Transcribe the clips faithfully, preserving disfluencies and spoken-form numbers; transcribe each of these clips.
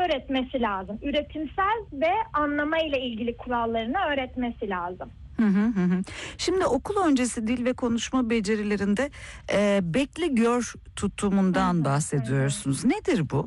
öğretmesi lazım. Üretimsel ve anlama ile ilgili kurallarını öğretmesi lazım. Hı hı hı. Şimdi okul öncesi dil ve konuşma becerilerinde e, bekle gör tutumundan Hı hı, bahsediyorsunuz. hı hı. Nedir bu?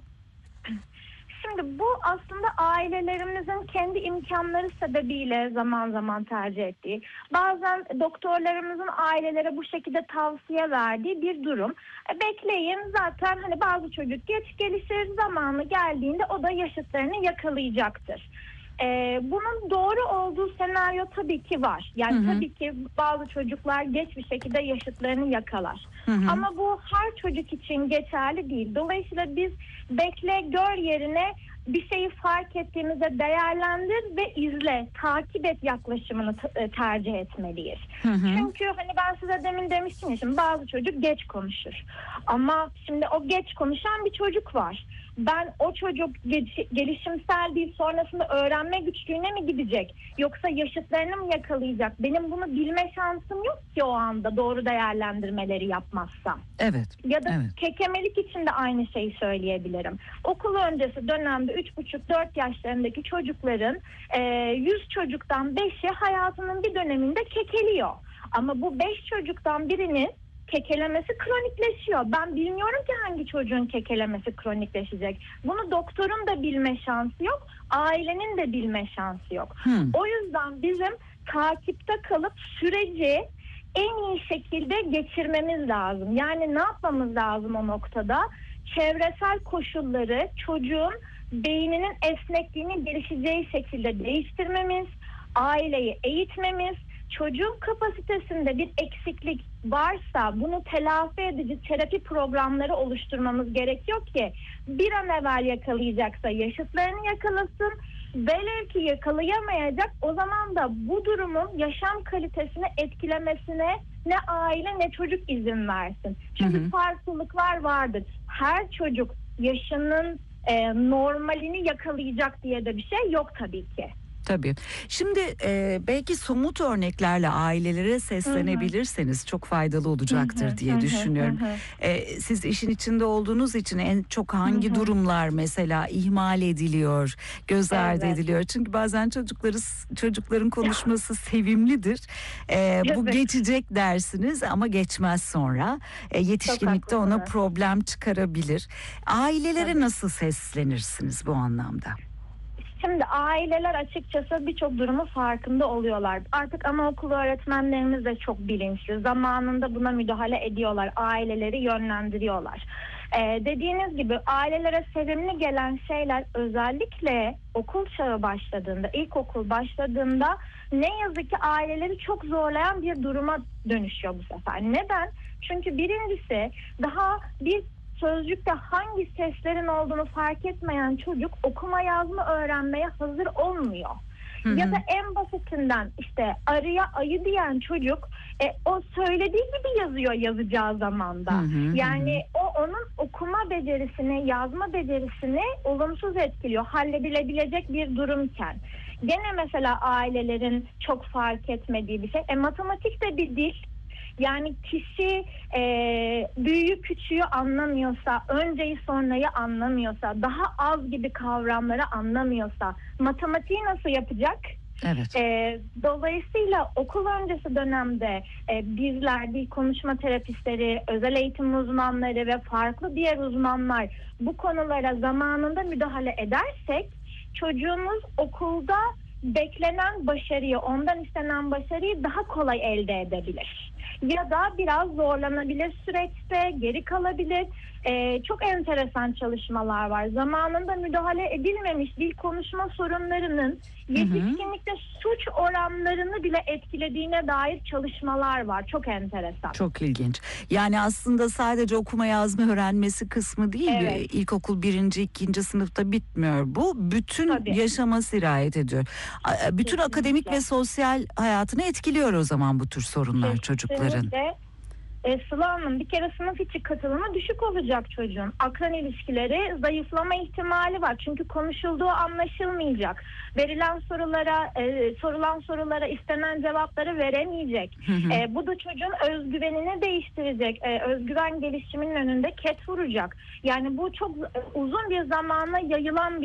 Şimdi bu aslında ailelerimizin kendi imkanları sebebiyle zaman zaman tercih ettiği, bazen doktorlarımızın ailelere bu şekilde tavsiye verdiği bir durum. E, bekleyin, zaten hani bazı çocuk geç gelişir, zamanı geldiğinde o da yaşıtlarını yakalayacaktır. Ee, bunun doğru olduğu senaryo tabii ki var. Yani Hı hı. tabii ki bazı çocuklar geç bir şekilde yaşıtlarını yakalar. Hı hı. Ama bu her çocuk için geçerli değil. Dolayısıyla biz bekle gör yerine bir şeyi fark ettiğimizde değerlendir ve izle, takip et yaklaşımını t- tercih etmeliyiz. Hı hı. Çünkü hani ben size demin demiştim ya, şimdi bazı çocuk geç konuşur. Ama şimdi o geç konuşan bir çocuk var. Ben o çocuk geç- gelişimsel değil, sonrasında öğrenme güçlüğüne mi gidecek? Yoksa yaşıtlarını mı yakalayacak? Benim bunu bilme şansım yok ki o anda, doğru değerlendirmeleri yapmazsam. Evet. Ya da Evet. kekemelik için de aynı şeyi söyleyebilirim. Okul öncesi dönemde üç buçuk dört yaşlarındaki çocukların e, yüz çocuktan beşi hayatının bir döneminde kekeliyor. Ama bu beş çocuktan birinin kekelemesi kronikleşiyor. Ben bilmiyorum ki hangi çocuğun kekelemesi kronikleşecek. Bunu doktorun da bilme şansı yok, ailenin de bilme şansı yok. Hmm. O yüzden bizim takipte kalıp süreci en iyi şekilde geçirmemiz lazım. Yani ne yapmamız lazım o noktada? Çevresel koşulları çocuğun beyninin esnekliğini gelişeceği şekilde değiştirmemiz, aileyi eğitmemiz, çocuğun kapasitesinde bir eksiklik varsa bunu telafi edici terapi programları oluşturmamız gerekiyor ki bir an evvel yakalayacaksa yaşıtlarını yakalasın. Velev ki yakalayamayacak, o zaman da bu durumun yaşam kalitesini etkilemesine ne aile ne çocuk izin versin. Çünkü Hı hı. farklılıklar vardır. Her çocuk yaşının e, normalini yakalayacak diye de bir şey yok tabii ki. Tabii. Şimdi e, belki somut örneklerle ailelere seslenebilirseniz çok faydalı olacaktır Hı hı, diye hı hı, düşünüyorum. hı hı. E, siz işin içinde olduğunuz için en çok hangi Hı hı. durumlar mesela ihmal ediliyor, göz ardı Evet. ediliyor? Çünkü bazen çocukları çocukların konuşması sevimlidir. E, bu Evet. geçecek dersiniz ama geçmez sonra. E, yetişkinlikte ona haklısınız. problem çıkarabilir. Ailelere Tabii. nasıl seslenirsiniz bu anlamda? Şimdi aileler açıkçası birçok durumu farkında oluyorlar. Artık anaokulu öğretmenlerimiz de çok bilinçli. Zamanında buna müdahale ediyorlar. Aileleri yönlendiriyorlar. Ee, dediğiniz gibi ailelere sevimli gelen şeyler özellikle okul çağı başladığında, ilkokul başladığında ne yazık ki aileleri çok zorlayan bir duruma dönüşüyor bu sefer. Neden? Çünkü birincisi daha bir sözcükte hangi seslerin olduğunu fark etmeyen çocuk okuma yazma öğrenmeye hazır olmuyor. Hı hı. Ya da en basitinden işte arıya ayı diyen çocuk e, o söylediği gibi yazıyor yazacağı zamanda. Hı hı, Yani hı. o onun okuma becerisini, yazma becerisini olumsuz etkiliyor. Halledilebilecek bir durumken. Gene mesela ailelerin çok fark etmediği bir şey. E, matematik de bir dil. Yani kişi e, büyüğü küçüğü anlamıyorsa, önceyi sonrayı anlamıyorsa, daha az gibi kavramları anlamıyorsa matematiği nasıl yapacak? Evet. E, dolayısıyla okul öncesi dönemde e, bizler, dil konuşma terapistleri, özel eğitim uzmanları ve farklı diğer uzmanlar bu konulara zamanında müdahale edersek çocuğumuz okulda beklenen başarıyı, ondan istenen başarıyı daha kolay elde edebilir. Ya da biraz zorlanabilir süreçte, geri kalabilir. Ee, çok enteresan çalışmalar var. Zamanında müdahale edilmemiş dil konuşma sorunlarının yetişkinlikte suç oranlarını bile etkilediğine dair çalışmalar var. Çok enteresan. Çok ilginç. Yani aslında sadece okuma yazma öğrenmesi kısmı değil, Evet. ilkokul birinci, ikinci sınıfta bitmiyor. Bu bütün Tabii. yaşama sirayet ediyor. A- Bütün akademik Kesinlikle. ve sosyal hayatını etkiliyor o zaman bu tür sorunlar çocukların. Kesinlikle. E, Sıla Hanım, bir kere sınıf içi katılımı düşük olacak çocuğun. Akran ilişkileri zayıflama ihtimali var. Çünkü konuşulduğu anlaşılmayacak. Verilen sorulara, e, sorulan sorulara istenen cevapları veremeyecek. Hı hı. E, bu da çocuğun özgüvenini değiştirecek. E, özgüven gelişiminin önünde ket vuracak. Yani bu çok e, uzun bir zamana yayılan bir